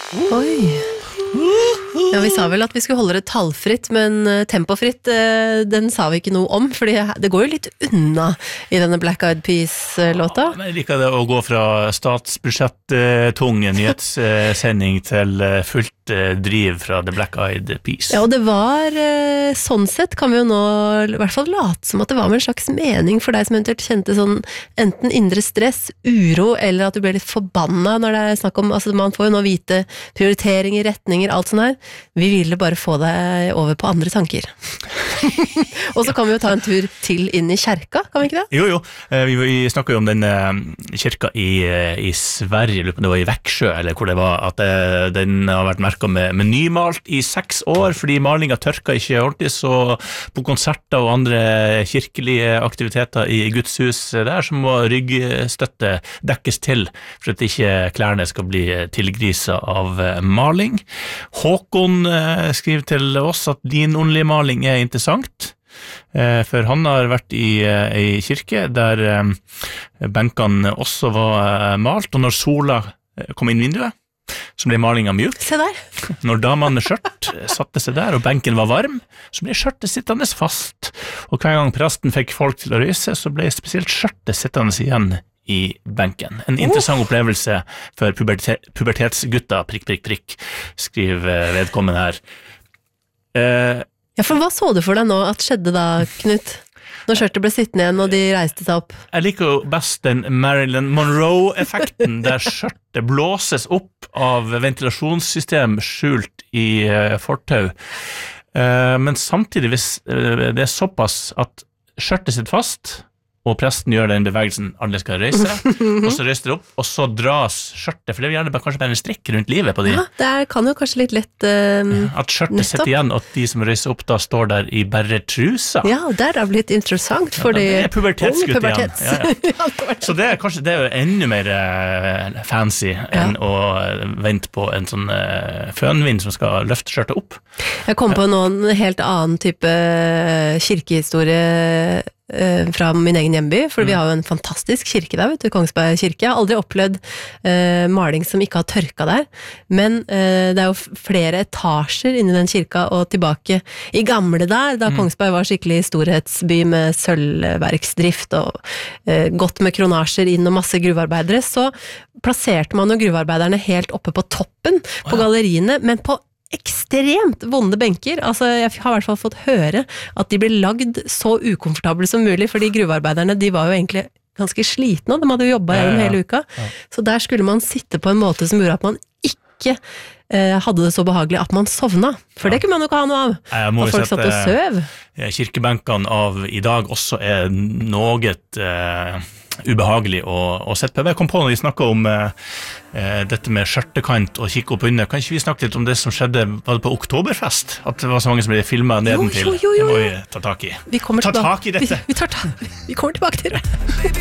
Oi. Ja, vi sa vel at vi skulle holde det tallfritt, men tempofritt, den sa vi ikke noe om, fordi det går jo litt unna i denne Black Eyed Peas-låta. Ja, men jeg liker det å gå fra statsbudsjett-tung nyhetssending til fullt driv fra The Black Eyed Peas. Ja, og det var, sånn sett kan vi jo nå i hvert fall late som at det var med en slags mening for deg som eventuelt kjente sånn enten indre stress, uro, eller at du ble litt forbanna når det er snakk om, altså man får jo nå vite prioriteringer, retninger, alt sånn her. Vi ville bare få deg over på andre tanker. Og så kan vi jo ta en tur til inn i kjerka, kan vi ikke det? Jo, vi snakket jo om den kirka i Sverige, det var i Växjö, eller hvor det var, at den har vært merket med nymalt i 6 år, fordi malinga tørka ikke ordentlig, så på konserter og andre kirkelige aktiviteter i gudshus der, så må ryggstøtte dekkes til, for at ikke klærne skal bli tilgrisa av maling. Håkon skriver til oss at linolje-maling er interessant, for han har vært i kirke der benkene også var malt, og når sola kom inn vinduet, så ble malinga mjuk. Se der. Når damene skjørt satte seg der, og benken var varm, så ble skjørtet sittende fast, og hver gang presten fikk folk til å røyse, så ble spesielt skjørtet sittende igjen i benken. En interessant opplevelse for pubertetsgutta, prikk, skriver vedkommende her. Ja, for hva så du for deg nå at skjedde da, Knut? Når skjørtet ble sittende igjen, og de reiste seg opp. Jeg liker jo best den Marilyn Monroe-effekten, der skjørtet blåses opp av ventilasjonssystem skjult i fortau. Men samtidig, hvis det er såpass at skjørtet sitter fast, og presten gjør den bevegelsen, alle skal røyse, og så røyser det opp, og så dras skjørtet, for det vil gjerne kanskje bare en strekk rundt livet på de. Ja, det kan jo kanskje litt lett at skjørtet sitter igjen, og at de som røyser opp da står der i bare trusa. Ja, det har blitt interessant for de det er pubertetsgutt igjen. Ja. Så det er jo enda mer fancy enn å vente på en sånn fønvind som skal løfte skjørtet opp. Jeg kom på noen helt annen type kirkehistorie fra min egen hjemby, for vi har jo en fantastisk kirke der, vet du, Kongsberg kirke. Jeg har aldri opplevd maling som ikke har tørka der, men det er jo flere etasjer inni den kirka, og tilbake i gamle der, da Kongsberg var skikkelig storhetsby med sølvverksdrift og godt med kronasjer inn og masse gruvearbeidere, så plasserte man jo gruvearbeiderne helt oppe på toppen på galleriene, men på ekstremt vonde benker. Altså, jeg har i hvert fall fått høre at de ble lagd så ukomfortable som mulig, fordi gruvearbeiderne, de var jo egentlig ganske slitne, og de hadde jo jobbet gjennom hele uka. Så der skulle man sitte på en måte som gjorde at man ikke hadde det så behagelig at man sovna. For det kunne man jo ikke ha noe av. At folk satt og søv. Kirkebenkene av i dag også er noget ubehagelig å sette på. Jeg kom på når vi snakket om dette med skjørtekant og kikke opp under. Kan ikke vi snakke litt om det som skjedde, var det på Oktoberfest? At det var så mange som ble filmet nedentil? Jo. Det må vi ta tak i. Vi kommer tilbake til det.